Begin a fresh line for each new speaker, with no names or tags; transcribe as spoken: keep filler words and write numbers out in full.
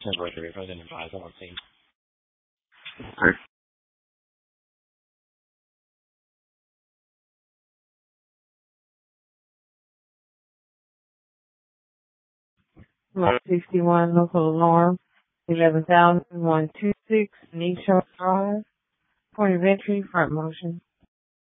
temporary period. I didn't advise on the scene.
Okay.
Lot sixty-one, local alarm, eleven thousand one two six, Nisha Drive. Point of entry, front motion.